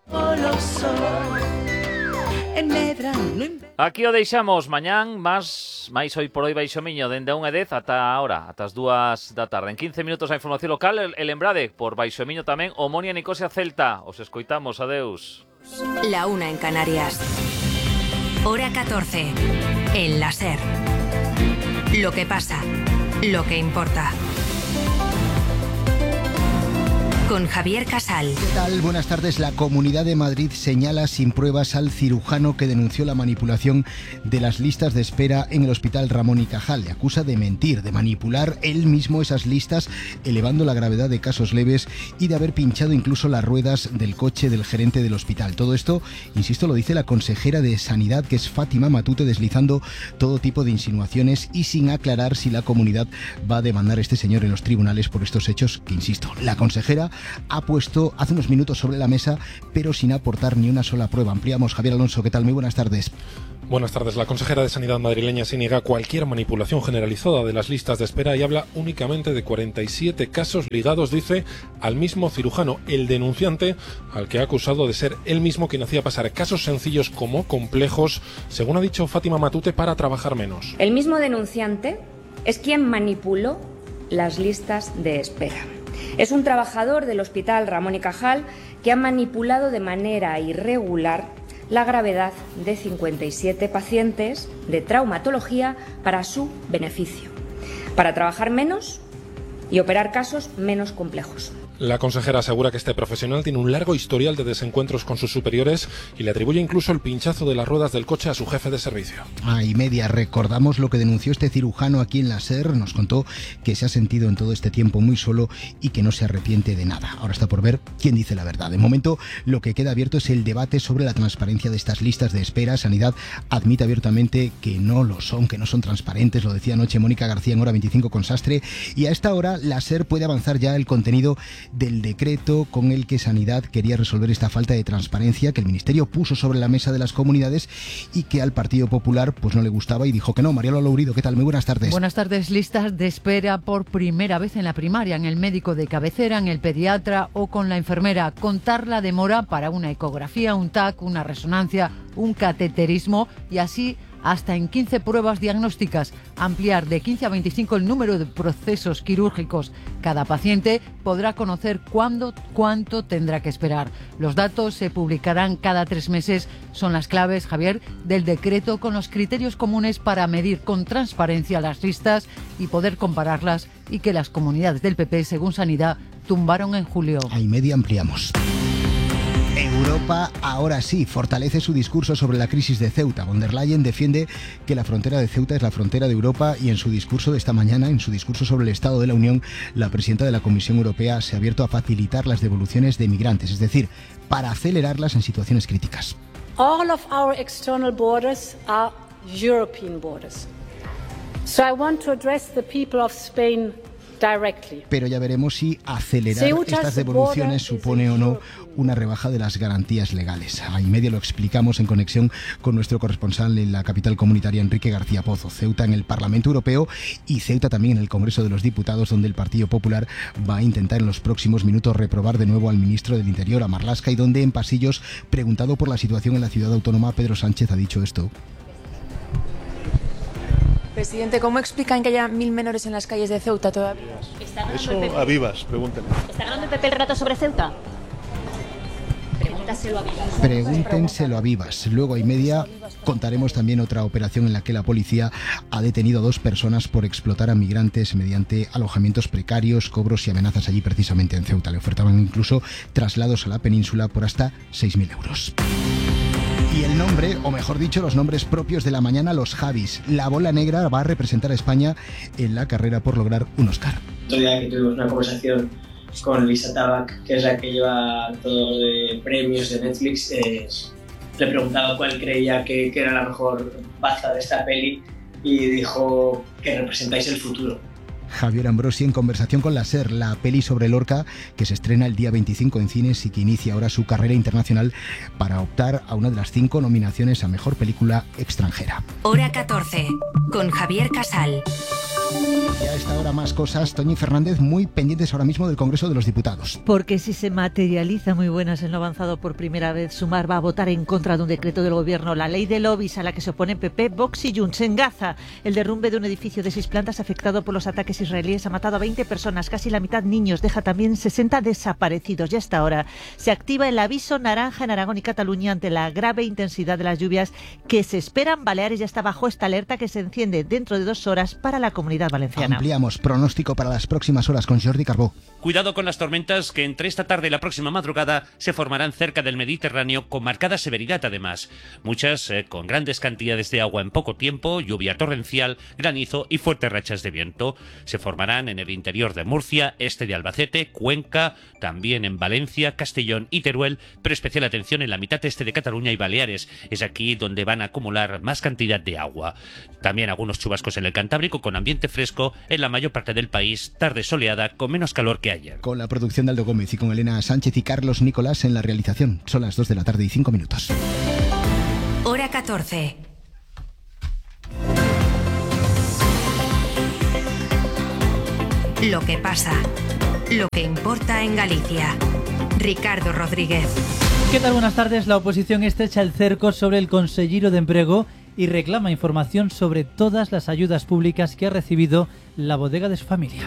Speaker 1: Aquí o deixamos mañán, máis hoy por hoy Baixo Miño, dende a 1:10 ata ahora, ata as 2 da tarde. En 15 minutos a información local, e lembrade, por Baixo Miño tamén, Omonia Nicosia Celta. Os escoitamos, adeus.
Speaker 15: La 1 en Canarias. Hora 14. En la SER. Lo que pasa, lo que importa. Con Javier Casal.
Speaker 16: ¿Qué tal? Buenas tardes. La Comunidad de Madrid señala sin pruebas al cirujano que denunció la manipulación de las listas de espera en el Hospital Ramón y Cajal. Le acusa de mentir, de manipular él mismo esas listas, elevando la gravedad de casos leves y de haber pinchado incluso las ruedas del coche del gerente del hospital. Todo esto, insisto, lo dice la consejera de Sanidad, que es Fátima Matute, deslizando todo tipo de insinuaciones y sin aclarar si la comunidad va a demandar a este señor en los tribunales por estos hechos que, insisto, la consejera ha puesto hace unos minutos sobre la mesa, pero sin aportar ni una sola prueba. Ampliamos. Javier Alonso, ¿qué tal? Muy buenas tardes.
Speaker 17: Buenas tardes. La consejera de Sanidad madrileña se niega cualquier manipulación generalizada de las listas de espera y habla únicamente de 47 casos ligados, dice, al mismo cirujano, el denunciante, al que ha acusado de ser él mismo quien hacía pasar casos sencillos como complejos, según ha dicho Fátima Matute, para trabajar menos.
Speaker 18: El mismo denunciante es quien manipuló las listas de espera. Es un trabajador del Hospital Ramón y Cajal que ha manipulado de manera irregular la gravedad de 57 pacientes de traumatología para su beneficio, para trabajar menos y operar casos menos complejos.
Speaker 17: La consejera asegura que este profesional tiene un largo historial de desencuentros con sus superiores y le atribuye incluso el pinchazo de las ruedas del coche a su jefe de servicio.
Speaker 16: Y media, recordamos lo que denunció este cirujano aquí en la SER. Nos contó que se ha sentido en todo este tiempo muy solo y que no se arrepiente de nada. Ahora está por ver quién dice la verdad. De momento, lo que queda abierto es el debate sobre la transparencia de estas listas de espera. Sanidad admite abiertamente que no lo son, que no son transparentes. Lo decía anoche Mónica García en Hora 25 con Sastre. Y a esta hora, la SER puede avanzar ya el contenido del decreto con el que Sanidad quería resolver esta falta de transparencia que el Ministerio puso sobre la mesa de las comunidades y que al Partido Popular pues no le gustaba y dijo que no. Mariano Lourido, ¿qué tal? Muy buenas tardes.
Speaker 19: Buenas tardes. Listas de espera por primera vez en la primaria, en el médico de cabecera, en el pediatra o con la enfermera. Contar la demora para una ecografía, un TAC, una resonancia, un cateterismo y así hasta en 15 pruebas diagnósticas. Ampliar de 15 a 25 el número de procesos quirúrgicos. Cada paciente podrá conocer cuánto tendrá que esperar. Los datos se publicarán cada 3 meses. Son las claves, Javier, del decreto con los criterios comunes para medir con transparencia las listas y poder compararlas, y que las comunidades del PP, según Sanidad, tumbaron en julio.
Speaker 16: A y media ampliamos. Europa ahora sí fortalece su discurso sobre la crisis de Ceuta. Von der Leyen defiende que la frontera de Ceuta es la frontera de Europa y en su discurso de esta mañana, en su discurso sobre el Estado de la Unión, la presidenta de la Comisión Europea se ha abierto a facilitar las devoluciones de migrantes, es decir, para acelerarlas en situaciones críticas.
Speaker 20: All of our external borders are European borders. So I want to address the people of Spain directly.
Speaker 16: Pero ya veremos si acelerar estas devoluciones supone o no una rebaja de las garantías legales. A y media lo explicamos en conexión con nuestro corresponsal en la capital comunitaria, Enrique García Pozo. Ceuta en el Parlamento Europeo y Ceuta también en el Congreso de los Diputados, donde el Partido Popular va a intentar en los próximos minutos reprobar de nuevo al ministro del Interior, a Marlaska, y donde en pasillos, preguntado por la situación en la ciudad autónoma, Pedro Sánchez ha dicho esto.
Speaker 21: Presidente, ¿cómo explican que haya 1000 menores en las calles de Ceuta todavía?
Speaker 22: Eso a Vivas, pregúntenle.
Speaker 23: ¿Está ganando el PP el relato sobre Ceuta?
Speaker 16: Pregúntenselo a Vivas. Luego a y media contaremos también otra operación en la que la policía ha detenido a 2 personas por explotar a migrantes mediante alojamientos precarios, cobros y amenazas allí precisamente en Ceuta. Le ofertaban incluso traslados a la península por hasta 6.000 euros. Y el nombre, o mejor dicho, los nombres propios de la mañana, los Javis. La bola negra va a representar a España en la carrera por lograr un Oscar.
Speaker 24: Otro día que tuvimos una conversación con Lisa Tabak, que es la que lleva todo de premios de Netflix, le preguntaba cuál creía que era la mejor baza de esta peli y dijo que representáis el futuro.
Speaker 16: Javier Ambrosi en conversación con la SER, la peli sobre Lorca que se estrena el día 25 en cines y que inicia ahora su carrera internacional para optar a una de las 5 nominaciones a Mejor Película Extranjera.
Speaker 15: Hora 14, con Javier Casal.
Speaker 16: Y a esta hora más cosas. Toñi Fernández, muy pendientes ahora mismo del Congreso de los Diputados.
Speaker 25: Porque si se materializa, muy buenas, en lo avanzado por primera vez, Sumar va a votar en contra de un decreto del Gobierno, la ley de lobbies, a la que se oponen PP, Vox y Junts. En Gaza, el derrumbe de un edificio de 6 plantas afectado por los ataques israelíes ha matado a 20 personas, casi la mitad niños, deja también 60 desaparecidos. Y hasta ahora se activa el aviso naranja en Aragón y Cataluña ante la grave intensidad de las lluvias que se esperan. Baleares ya está bajo esta alerta que se enciende dentro de 2 horas para la Comunidad Valenciana.
Speaker 16: Ampliamos pronóstico para las próximas horas con Jordi Carbó.
Speaker 26: Cuidado con las tormentas que entre esta tarde y la próxima madrugada se formarán cerca del Mediterráneo con marcada severidad además. Muchas con grandes cantidades de agua en poco tiempo, lluvia torrencial, granizo y fuertes rachas de viento. Se formarán en el interior de Murcia, este de Albacete, Cuenca, también en Valencia, Castellón y Teruel, pero especial atención en la mitad este de Cataluña y Baleares. Es aquí donde van a acumular más cantidad de agua. También algunos chubascos en el Cantábrico con ambiente fresco en la mayor parte del país, tarde soleada con menos calor que ayer.
Speaker 16: Con la producción de Aldo Gómez y con Elena Sánchez y Carlos Nicolás en la realización. Son las 2 de la tarde y 5 minutos.
Speaker 15: Hora 14. Lo que pasa, lo que importa en Galicia. Ricardo Rodríguez.
Speaker 27: ¿Qué tal? Buenas tardes. La oposición estrecha el cerco sobre el Conselleiro de Emprego y reclama información sobre todas las ayudas públicas que ha recibido la bodega de su familia.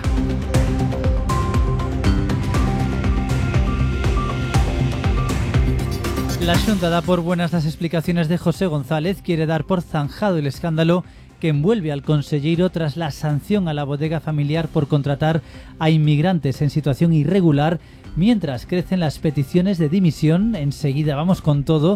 Speaker 27: La Xunta da por buenas las explicaciones de José González, quiere dar por zanjado el escándalo que envuelve al conselleiro tras la sanción a la bodega familiar por contratar a inmigrantes en situación irregular, mientras crecen las peticiones de dimisión. Enseguida vamos con todo.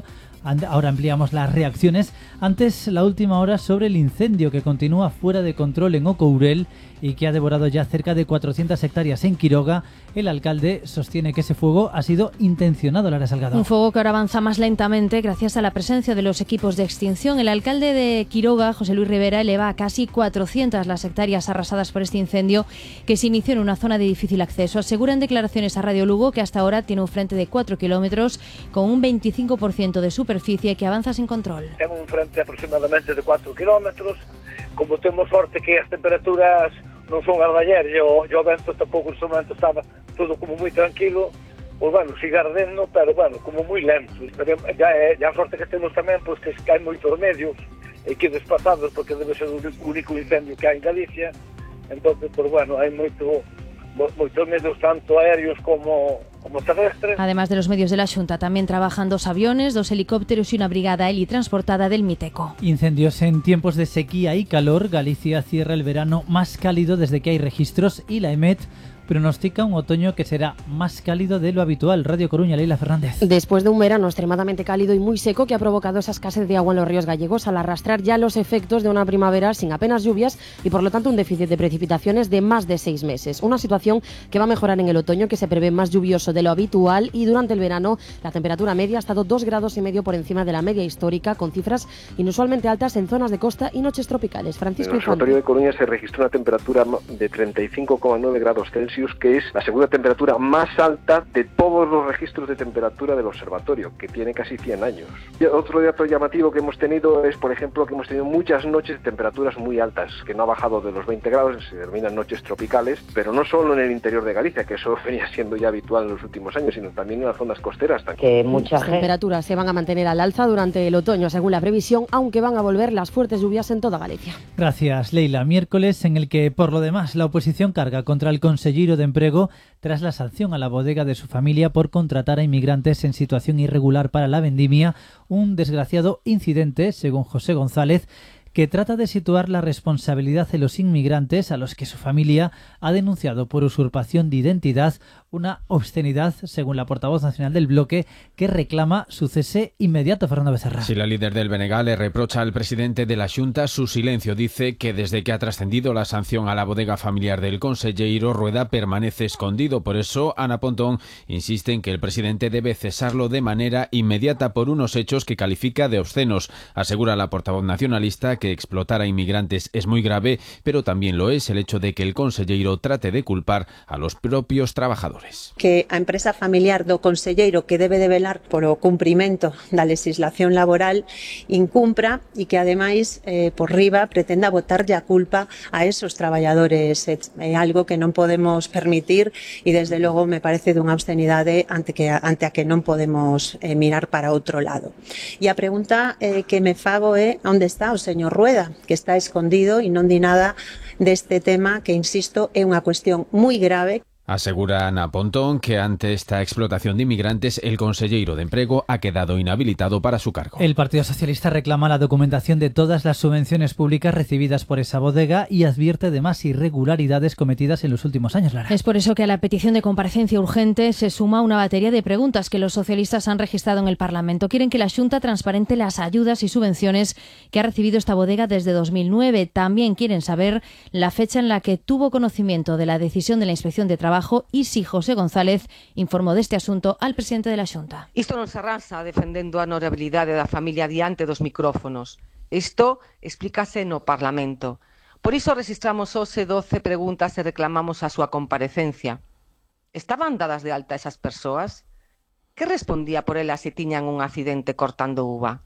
Speaker 27: Ahora ampliamos las reacciones. Antes, la última hora sobre el incendio que continúa fuera de control en Ocourel y que ha devorado ya cerca de 400 hectáreas en Quiroga. El alcalde sostiene que ese fuego ha sido intencionado, Lara Salgado.
Speaker 2: Un fuego que ahora avanza más lentamente gracias a la presencia de los equipos de extinción. El alcalde de Quiroga, José Luis Rivera, eleva a casi 400 las hectáreas arrasadas por este incendio que se inició en una zona de difícil acceso. Asegura en declaraciones a Radio Lugo que hasta ahora tiene un frente de 4 kilómetros con un 25% de superficie que avanza sin control.
Speaker 3: Tengo un frente aproximadamente de 4 kilómetros. Como temos sorte que as temperaturas non son as de ayer, e o vento tampouco en este momento estaba todo como moi tranquilo, pois bueno, sigue ardendo, pero bueno, como moi lento. Pero ya a sorte que temos tamén, pois que hai moitos medios e que desplazados, porque debe ser o único incendio que hai en Galicia. Entonces, pues bueno, hay muchos medios tanto aéreos como terrestres.
Speaker 2: Además de los medios de la Xunta, también trabajan 2 aviones, 2 helicópteros y una brigada helitransportada del Miteco.
Speaker 27: Incendios en tiempos de sequía y calor. Galicia cierra el verano más cálido desde que hay registros y la EMET pronostica un otoño que será más cálido de lo habitual. Radio Coruña, Leila Fernández.
Speaker 4: Después de un verano extremadamente cálido y muy seco que ha provocado esa escasez de agua en los ríos gallegos, al arrastrar ya los efectos de una primavera sin apenas lluvias y por lo tanto un déficit de precipitaciones de más de 6 meses. Una situación que va a mejorar en el otoño, que se prevé más lluvioso de lo habitual, y durante el verano la temperatura media ha estado 2,5 grados por encima de la media histórica, con cifras inusualmente altas en zonas de costa y noches tropicales. Francisco
Speaker 5: En el Observatorio de Coruña se registró una temperatura de 35,9 grados Celsius, que es la segunda temperatura más alta de todos los registros de temperatura del observatorio, que tiene casi 100 años. Y otro dato llamativo que hemos tenido es, por ejemplo, que hemos tenido muchas noches de temperaturas muy altas, que no ha bajado de los 20 grados, se denominan noches tropicales, pero no solo en el interior de Galicia, que eso venía siendo ya habitual en los últimos años, sino también en las zonas costeras.
Speaker 4: Que muchas temperaturas se van a mantener al alza durante el otoño, según la previsión, aunque van a volver las fuertes lluvias en toda Galicia.
Speaker 27: Gracias, Leila. Miércoles en el que, por lo demás, la oposición carga contra el consellero de Emprego tras la sanción a la bodega de su familia por contratar a inmigrantes en situación irregular para la vendimia, un desgraciado incidente, según José González, que trata de situar la responsabilidad de los inmigrantes a los que su familia ha denunciado por usurpación de identidad, una obscenidad, según la portavoz nacional del bloque, que reclama su cese inmediato. Fernando Becerra.
Speaker 6: Si la líder del BNG le reprocha al presidente de la Xunta su silencio, dice que desde que ha trascendido la sanción a la bodega familiar del conselleiro, Rueda permanece escondido. Por eso, Ana Pontón insiste en que el presidente debe cesarlo de manera inmediata por unos hechos que califica de obscenos. Asegura la portavoz nacionalista que explotar a inmigrantes es muy grave, pero también lo es el hecho de que el conselleiro trate de culpar a los propios trabajadores.
Speaker 7: Que a empresa familiar do conselleiro, que debe de velar polo cumprimento da legislación laboral, incumpra e que ademais por riba pretenda botarlle a culpa a esos traballadores. É algo que non podemos permitir e desde logo me parece dunha obscenidade ante a que non podemos mirar para outro lado. E a pregunta que me fago é onde está o señor Rueda, que está escondido e non di nada deste tema que, insisto, é unha cuestión moi grave.
Speaker 6: Asegura Ana Pontón que ante esta explotación de inmigrantes el consellero de Emprego ha quedado inhabilitado para su cargo.
Speaker 27: El Partido Socialista reclama la documentación de todas las subvenciones públicas recibidas por esa bodega y advierte de más irregularidades cometidas en los últimos años, Lara.
Speaker 2: Es por eso que a la petición de comparecencia urgente se suma una batería de preguntas que los socialistas han registrado en el Parlamento. Quieren que la Xunta transparente las ayudas y subvenciones que ha recibido esta bodega desde 2009. También quieren saber la fecha en la que tuvo conocimiento de la decisión de la Inspección de Trabajo y si José González informó deste asunto al presidente de la Xunta.
Speaker 8: Isto non se arrasa defendendo a honorabilidade da familia diante dos micrófonos. Isto explícase no Parlamento. Por iso registramos hoxe 12 preguntas e reclamamos a súa comparecencia. Estaban dadas de alta esas persoas? Que respondía por elas se tiñan un accidente cortando uva?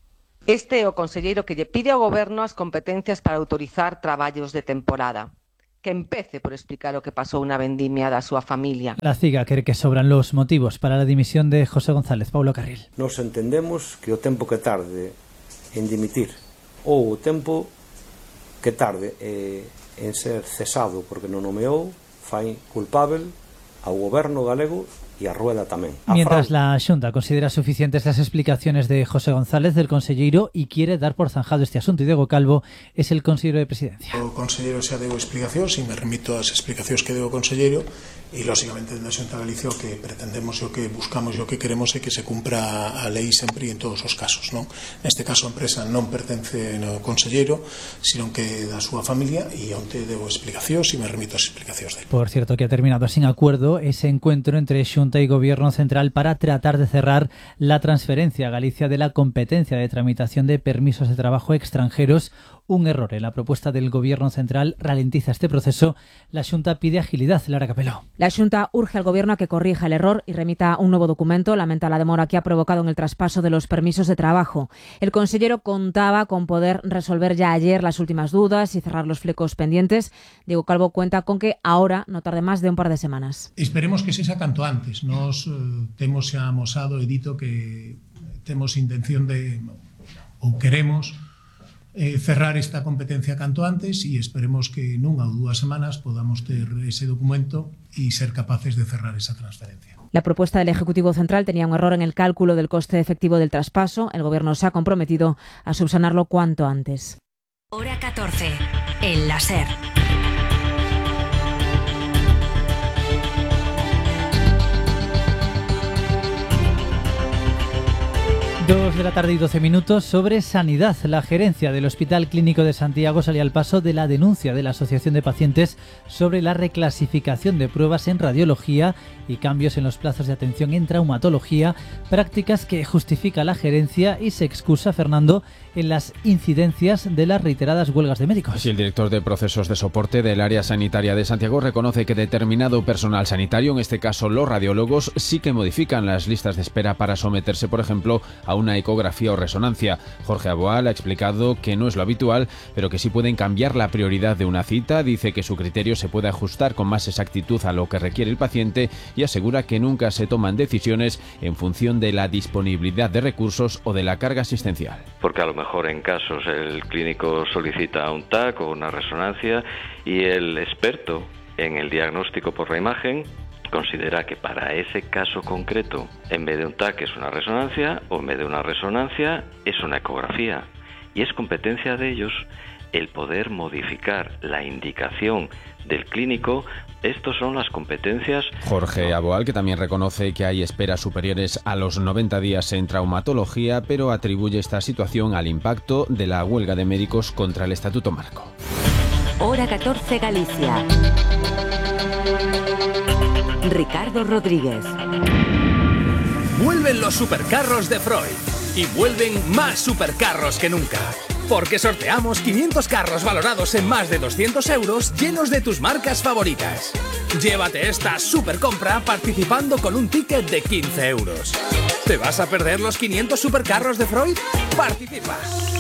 Speaker 8: Este é o conselleiro que lle pide ao goberno as competencias para autorizar traballos de temporada. Que empece por explicar o que pasou na vendimia da súa familia.
Speaker 27: La CIGA cree que sobran los motivos para la dimisión de José González. Paulo Carril.
Speaker 28: Nos entendemos que o tempo que tarde en dimitir ou o tempo que tarde en ser cesado porque non nomeou fai culpável ao goberno galego y a Rueda tamén.
Speaker 27: Mientras la Xunta considera suficientes las explicaciones de José González del conselleiro y quiere dar por zanjado este asunto, y Diego Calvo es el consejero de Presidencia.
Speaker 22: O conselleiro xa deu explicacións e me remito ás explicacións que deu o conselleiro e lóxicamente na Xunta de Galicia o que pretendemos e o que buscamos e o que queremos é que se cumpra a lei sempre en todos os casos, non? Neste caso a empresa non pertence ao conselleiro, sino que da súa familia, e onte debo explicacións e me remito ás explicacións dele.
Speaker 27: Por cierto, que ha terminado sin acuerdo ese encuentro entre Xunta y Gobierno Central para tratar de cerrar la transferencia a Galicia de la competencia de tramitación de permisos de trabajo extranjeros. Un error en la propuesta del Gobierno Central ralentiza este proceso. La Xunta pide agilidad. Lara Capeló.
Speaker 1: La Xunta urge al Gobierno a que corrija el error y remita un nuevo documento. Lamenta la demora que ha provocado en el traspaso de los permisos de trabajo. El consellero contaba con poder resolver ya ayer las últimas dudas y cerrar los flecos pendientes. Diego Calvo cuenta con que ahora no tarde más de un par de semanas.
Speaker 22: Esperemos que sexa canto antes. Nos temos xa amosado e dito que temos intención de, ou queremos, cerrar esta competencia canto antes e esperemos que nunha ou 2 semanas podamos ter ese documento e ser capaces de cerrar esa transferencia.
Speaker 1: La propuesta del Ejecutivo Central tenía un error en el cálculo del coste efectivo del traspaso. El Gobierno se ha comprometido a subsanarlo cuanto antes.
Speaker 15: Hora 14. El láser.
Speaker 27: 2 de la tarde y 12 minutos. Sobre sanidad. La gerencia del Hospital Clínico de Santiago salía al paso de la denuncia de la Asociación de Pacientes sobre la reclasificación de pruebas en radiología y cambios en los plazos de atención en traumatología, prácticas que justifica la gerencia y se excusa, Fernando, en las incidencias de las reiteradas huelgas de médicos.
Speaker 6: Sí, el director de procesos de soporte del área sanitaria de Santiago reconoce que determinado personal sanitario, en este caso los radiólogos, sí que modifican las listas de espera para someterse, por ejemplo, a una ecografía o resonancia. Jorge Aboal ha explicado que no es lo habitual, pero que sí pueden cambiar la prioridad de una cita. Dice que su criterio se puede ajustar con más exactitud a lo que requiere el paciente y asegura que nunca se toman decisiones en función de la disponibilidad de recursos o de la carga asistencial.
Speaker 9: Porque a lo mejor en casos el clínico solicita un TAC o una resonancia y el experto en el diagnóstico por la imagen considera que para ese caso concreto, en vez de un TAC es una resonancia o en vez de una resonancia es una ecografía. Y es competencia de ellos el poder modificar la indicación del clínico. Estas son las competencias.
Speaker 6: Jorge Aboal, que también reconoce que hay esperas superiores a los 90 días en traumatología, pero atribuye esta situación al impacto de la huelga de médicos contra el Estatuto Marco.
Speaker 15: Hora 14 Galicia. Ricardo Rodríguez.
Speaker 10: Vuelven los supercarros de Freud y vuelven más supercarros que nunca. Porque sorteamos 500 carros valorados en más de 200 euros llenos de tus marcas favoritas. Llévate esta supercompra participando con un ticket de 15 euros. ¿Te vas a perder los 500 supercarros de Freud? Participa.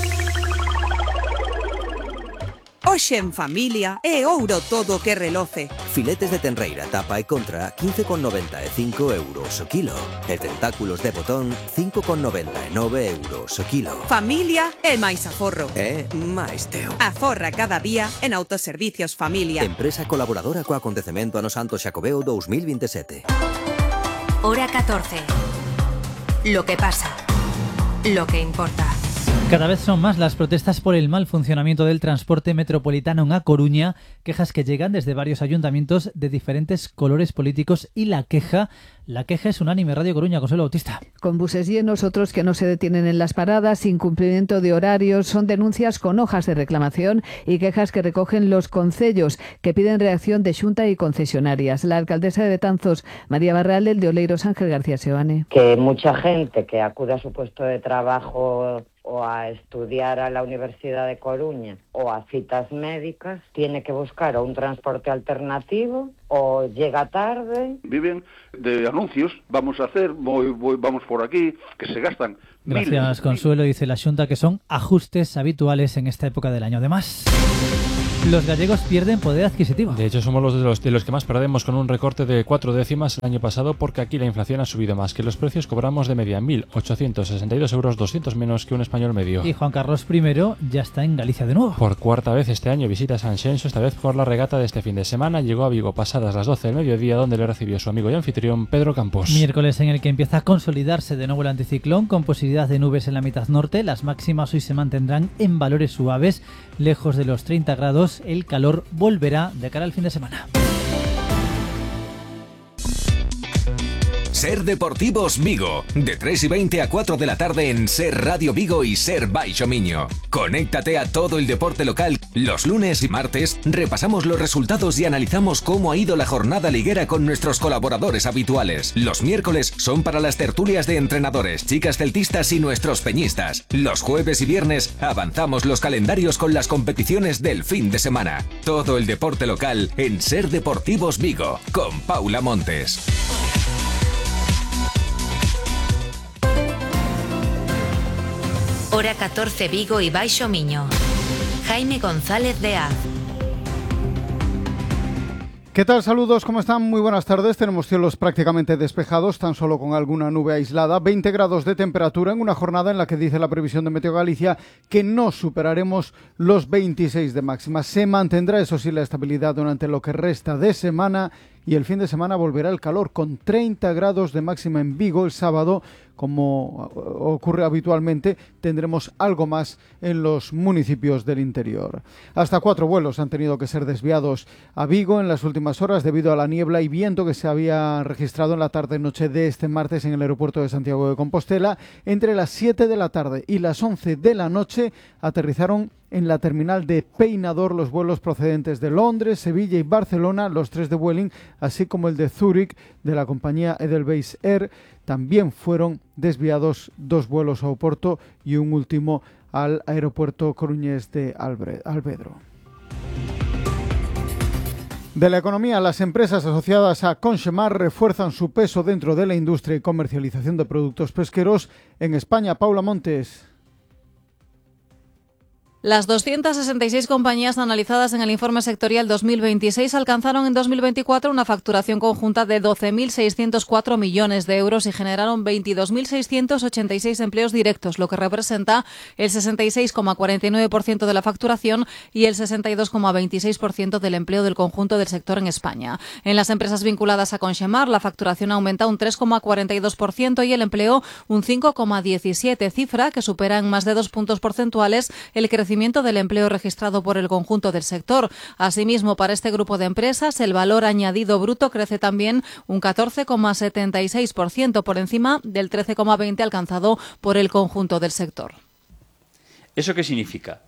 Speaker 11: Hoxe en familia é ouro todo que reloce.
Speaker 12: Filetes de tenreira, tapa e contra, 15,95 euros o kilo. E tentáculos de botón, 5,99 euros o kilo.
Speaker 11: Familia é máis aforro.
Speaker 12: É máis teo.
Speaker 11: Aforra cada día en Autoservicios Familia.
Speaker 12: Empresa colaboradora co acontecemento ano Santo Xacobeo 2027.
Speaker 15: Hora 14. Lo que pasa. Lo que importa.
Speaker 27: Cada vez son más las protestas por el mal funcionamiento del transporte metropolitano en A Coruña, quejas que llegan desde varios ayuntamientos de diferentes colores políticos y la queja es unánime. Radio Coruña, Consuelo Bautista.
Speaker 13: Con buses llenos, otros que no se detienen en las paradas, incumplimiento de horarios, son denuncias con hojas de reclamación y quejas que recogen los concellos que piden reacción de Xunta y concesionarias. La alcaldesa de Betanzos, María Barralde, el de Oleiros, Ángel García Seoane.
Speaker 14: Que mucha gente que acude a su puesto de trabajo o a estudiar a la Universidad de Coruña o a citas médicas, tiene que buscar un transporte alternativo o llega tarde.
Speaker 22: Viven de anuncios, vamos a hacer, vamos por aquí, que se gastan.
Speaker 27: Gracias, Consuelo. Dice la Xunta que son ajustes habituales en esta época del año. Además, los gallegos pierden poder adquisitivo.
Speaker 18: De hecho, somos de los que más perdemos, con un recorte de 4 décimas el año pasado, porque aquí la inflación ha subido más, que los precios cobramos de media 1.862 euros, 200 menos que un español medio.
Speaker 27: Y Juan Carlos I ya está en Galicia de nuevo.
Speaker 18: Por cuarta vez este año visita Sanxenxo, esta vez por la regata de este fin de semana. Llegó a Vigo pasadas las 12 del mediodía, donde le recibió su amigo y anfitrión Pedro Campos.
Speaker 27: Miércoles en el que empieza a consolidarse de nuevo el anticiclón, con posibilidad de nubes en la mitad norte. Las máximas hoy se mantendrán en valores suaves, lejos de los 30 grados. El calor volverá de cara al fin de semana.
Speaker 17: Ser Deportivos Vigo, de 3:20 a 4 de la tarde en Ser Radio Vigo y Ser Baixo Miño. Conéctate a todo el deporte local. Los lunes y martes repasamos los resultados y analizamos cómo ha ido la jornada liguera con nuestros colaboradores habituales. Los miércoles son para las tertulias de entrenadores, chicas celtistas y nuestros peñistas. Los jueves y viernes avanzamos los calendarios con las competiciones del fin de semana. Todo el deporte local en Ser Deportivos Vigo, con Paula Montes.
Speaker 15: Hora 14 Vigo y Baixo Miño. Jaime González de Az.
Speaker 19: ¿Qué tal? Saludos, ¿cómo están? Muy buenas tardes. Tenemos cielos prácticamente despejados, tan solo con alguna nube aislada. 20 grados de temperatura en una jornada en la que dice la previsión de Meteo Galicia que no superaremos los 26 de máxima. Se mantendrá, eso sí, la estabilidad durante lo que resta de semana y el fin de semana volverá el calor con 30 grados de máxima en Vigo. El sábado, como ocurre habitualmente, tendremos algo más en los municipios del interior. Hasta 4 vuelos han tenido que ser desviados a Vigo en las últimas horas debido a la niebla y viento que se había registrado en la tarde-noche de este martes en el aeropuerto de Santiago de Compostela. Entre las 7 de la tarde y las 11 de la noche aterrizaron en la terminal de Peinador los vuelos procedentes de Londres, Sevilla y Barcelona, los 3 de Vueling, así como el de Zúrich de la compañía Edelweiss Air. También fueron desviados 2 vuelos a Oporto y un último al aeropuerto coruñés de Alvedro. De la economía, las empresas asociadas a Conxemar refuerzan su peso dentro de la industria y comercialización de productos pesqueros en España. Paula Montes.
Speaker 20: Las 266 compañías analizadas en el informe sectorial 2026 alcanzaron en 2024 una facturación conjunta de 12.604 millones de euros y generaron 22.686 empleos directos, lo que representa el 66,49% de la facturación y el 62,26% del empleo del conjunto del sector en España. En las empresas vinculadas a Conxemar, la facturación aumenta un 3,42% y el empleo un 5,17%, cifra que supera en más de 2 puntos porcentuales el crecimiento del empleo registrado por el conjunto del sector. Asimismo, para este grupo de empresas, el valor añadido bruto crece también un 14,76%, por encima del 13,20% alcanzado por el conjunto del sector.
Speaker 21: ¿Eso qué significa?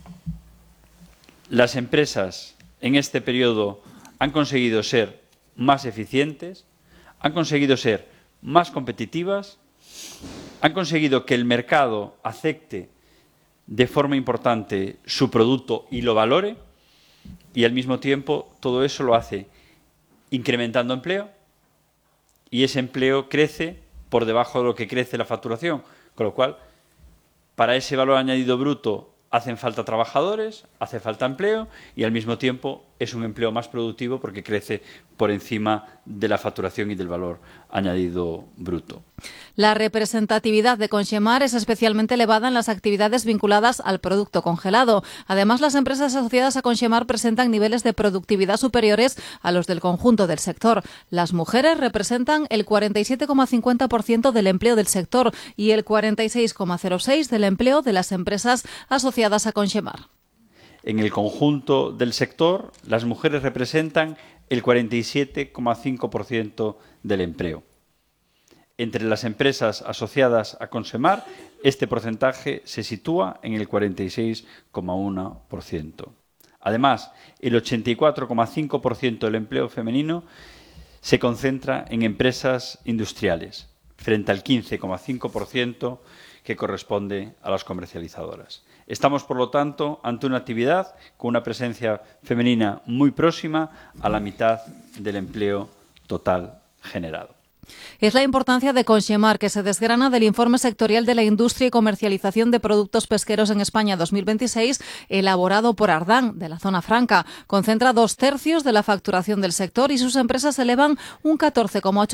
Speaker 21: Las empresas en este periodo han conseguido ser más eficientes, han conseguido ser más competitivas, han conseguido que el mercado acepte de forma importante su producto y lo valore, y al mismo tiempo todo eso lo hace incrementando empleo, y ese empleo crece por debajo de lo que crece la facturación, con lo cual para ese valor añadido bruto hacen falta trabajadores, hace falta empleo y al mismo tiempo es un empleo más productivo porque crece por encima de la facturación y del valor añadido bruto.
Speaker 20: La representatividad de Conxemar es especialmente elevada en las actividades vinculadas al producto congelado. Además, las empresas asociadas a Conxemar presentan niveles de productividad superiores a los del conjunto del sector. Las mujeres representan el 47,50% del empleo del sector y el 46,06% del empleo de las empresas asociadas a Conxemar.
Speaker 21: En el conjunto del sector, las mujeres representan el 47,5% del empleo. Entre las empresas asociadas a Conxemar, este porcentaje se sitúa en el 46,1%. Además, el 84,5% del empleo femenino se concentra en empresas industriales, frente al 15,5% que corresponde a las comercializadoras. Estamos, por lo tanto, ante una actividad con una presencia femenina muy próxima a la mitad del empleo total generado.
Speaker 20: Es la importancia de Conxemar, que se desgrana del informe sectorial de la industria y comercialización de productos pesqueros en España 2026, elaborado por Ardán, de la Zona Franca. Concentra 2/3 de la facturación del sector y sus empresas elevan un 14,8%